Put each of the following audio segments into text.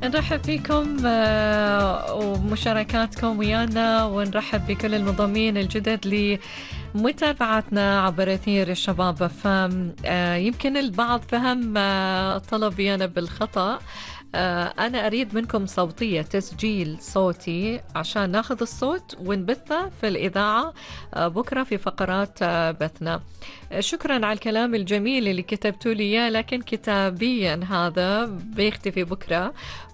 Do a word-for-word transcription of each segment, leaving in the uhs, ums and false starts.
نرحب فيكم آه، ومشاركاتكم ويانا، ونرحب بكل المنضمين الجدد لمتابعتنا عبر أثير الشباب فام. آه، يمكن البعض فهم آه، طلبي أنا بالخطأ. آه، أنا أريد منكم صوتية، تسجيل صوتي عشان ناخذ الصوت ونبثه في الإذاعة آه، بكرة في فقرات آه، بثنا. آه، شكرا على الكلام الجميل اللي كتبتوا لي إياه، لكن كتابيا هذا بيختفي بكرة.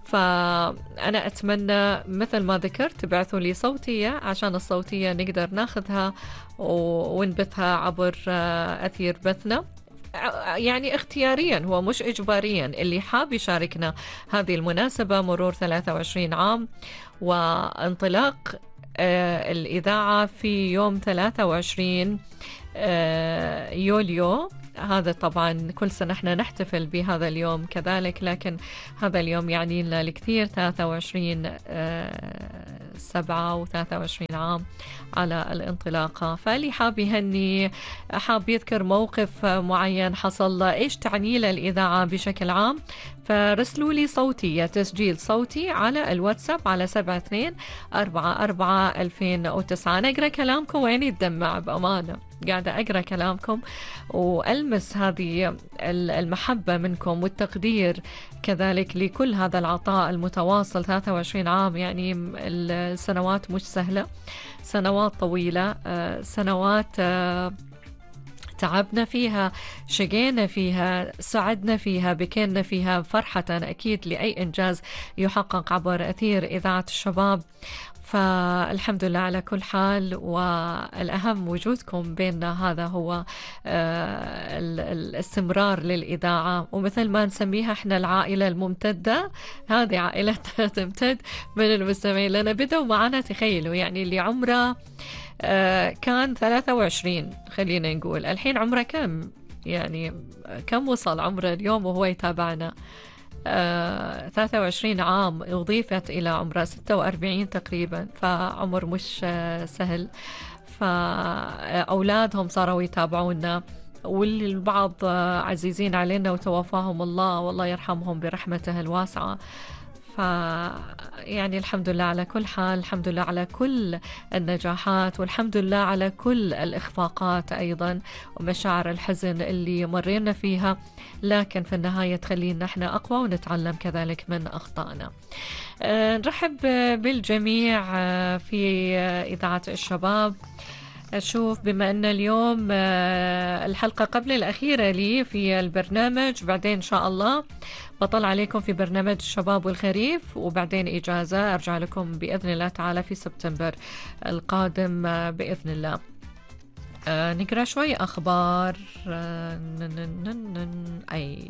فأنا أتمنى مثل ما ذكرت تبعثوا لي صوتية عشان الصوتية نقدر ناخذها ونبثها عبر آه، أثير بثنا، يعني اختياريا، هو مش إجباريا. اللي حاب يشاركنا هذه المناسبة، مرور ثلاثة وعشرين عام وانطلاق آه الإذاعة في يوم ثلاثة وعشرين آه يوليو. هذا طبعا كل سنة احنا نحتفل بهذا اليوم كذلك، لكن هذا اليوم يعني لنا الكثير، ثلاثة وعشرين آه سبعة وثلاثة وعشرين عام على الانطلاقة. فاللي حاب يهني، حاب يذكر موقف معين حصل له، ايش تعني له الإذاعة بشكل عام، فرسلوا لي صوتية، تسجيل صوتي على الواتساب على سبعة اثنين أربعة أربعة ألفين وتسعة. أنا أقرأ كلامكم وعيني تدمع بأمانة، قاعدة أقرأ كلامكم وألمس هذه المحبة منكم والتقدير كذلك لكل هذا العطاء المتواصل. ثلاثة وعشرين عام يعني السنوات مش سهلة، سنوات طويلة، سنوات تعبنا فيها، شقينا فيها، سعدنا فيها، بكينا فيها فرحة أكيد لأي إنجاز يحقق عبر أثير إذاعة الشباب. فالحمد لله على كل حال، والأهم وجودكم بيننا، هذا هو الاستمرار للإذاعة. ومثل ما نسميها احنا العائلة الممتدة، هذه عائلة تمتد من المستمعين لنا. بدوا معنا، تخيلوا يعني اللي عمره كان ثلاثة وعشرين خلينا نقول، الحين عمره كم؟ يعني كم وصل عمره اليوم وهو يتابعنا؟ آه، ثلاثة وعشرين عام أضيفت إلى عمره ستة وأربعين تقريبا، فعمر مش آه سهل. فأولادهم صاروا يتابعونا، والبعض آه عزيزين علينا وتوفاهم الله، والله يرحمهم برحمته الواسعة. ف يعني الحمد لله على كل حال، الحمد لله على كل النجاحات، والحمد لله على كل الإخفاقات أيضا ومشاعر الحزن اللي مرينا فيها، لكن في النهاية تخلينا احنا أقوى ونتعلم كذلك من أخطائنا. أه نرحب بالجميع في إذاعة الشباب. أشوف بما أن اليوم الحلقة قبل الأخيرة لي في البرنامج، بعدين إن شاء الله بطل عليكم في برنامج الشباب والخريف، وبعدين إجازة أرجع لكم بإذن الله تعالى في سبتمبر القادم بإذن الله. آه نقرأ شوي أخبار. آه أي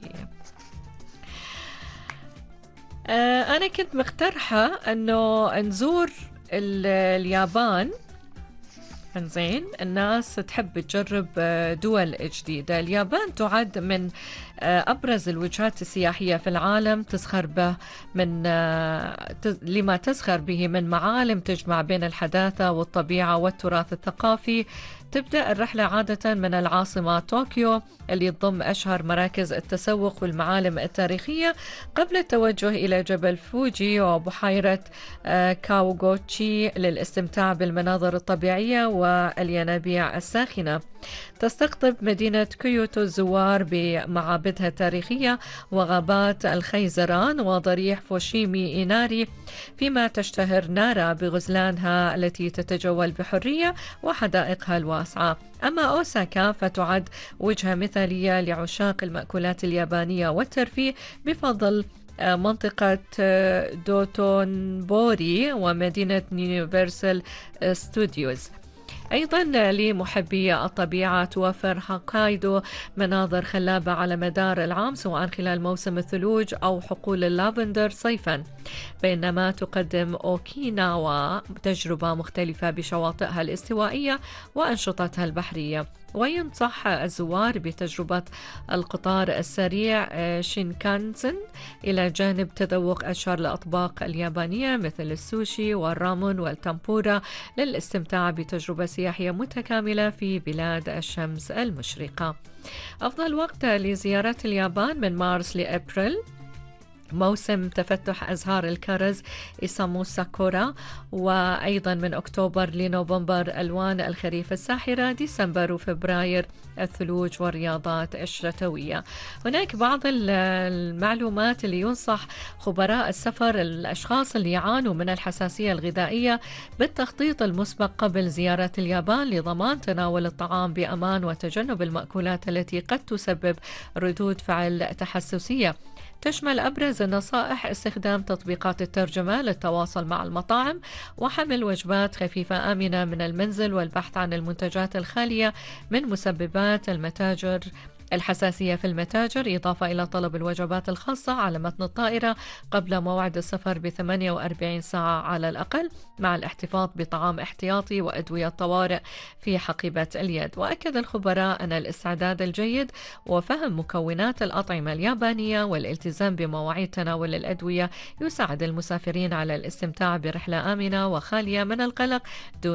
آه أنا كنت مقترحة أنه نزور اليابان. زين، الناس تحب تجرب دول جديدة. اليابان تعد من أبرز الوجهات السياحية في العالم، تزخر به من لما تزخر به من معالم تجمع بين الحداثة والطبيعة والتراث الثقافي. تبدأ الرحلة عادة من العاصمة طوكيو اللي تضم أشهر مراكز التسوق والمعالم التاريخية، قبل التوجه إلى جبل فوجي وبحيرة كاوغوتشي للاستمتاع بالمناظر الطبيعية والينابيع الساخنة. تستقطب مدينة كيوتو الزوار بمعابدها التاريخية وغابات الخيزران وضريح فوشيمي إيناري، فيما تشتهر نارا بغزلانها التي تتجول بحرية وحدائقها الواسعة. أما أوساكا فتعد وجهة مثالية لعشاق المأكولات اليابانية والترفيه، بفضل منطقة دوتونبوري ومدينة يونيفرسال ستوديوز. أيضا لمحبي الطبيعة توفر هوكايدو مناظر خلابة على مدار العام، سواء خلال موسم الثلوج أو حقول اللافندر صيفا، بينما تقدم أوكيناوا تجربة مختلفة بشواطئها الاستوائية وأنشطتها البحرية. وينصح الزوار بتجربة القطار السريع شينكانسن إلى جانب تذوق أشهر الأطباق اليابانية مثل السوشي والرامون والتامبورا، للاستمتاع بتجربة سياحية متكاملة في بلاد الشمس المشرقة. أفضل وقت لزيارة اليابان من مارس لأبريل، موسم تفتح أزهار الكرز يسموه ساكورا، وأيضا من أكتوبر لنوفمبر ألوان الخريف الساحرة، ديسمبر وفبراير الثلوج والرياضات الشتوية. هناك بعض المعلومات اللي ينصح خبراء السفر الأشخاص اللي يعانوا من الحساسية الغذائية بالتخطيط المسبق قبل زيارة اليابان لضمان تناول الطعام بأمان وتجنب المأكولات التي قد تسبب ردود فعل تحسسية. تشمل أبرز النصائح استخدام تطبيقات الترجمة للتواصل مع المطاعم، وحمل وجبات خفيفة آمنة من المنزل، والبحث عن المنتجات الخالية من مسببات المتاجر الحساسية في المتاجر، إضافة إلى طلب الوجبات الخاصة على متن الطائرة قبل موعد السفر ب ثمانية وأربعين ساعة على الأقل، مع الاحتفاظ بطعام احتياطي وأدوية طوارئ في حقيبة اليد. وأكد الخبراء أن الاستعداد الجيد وفهم مكونات الأطعمة اليابانية والالتزام بمواعيد تناول الأدوية يساعد المسافرين على الاستمتاع برحلة آمنة وخالية من القلق دون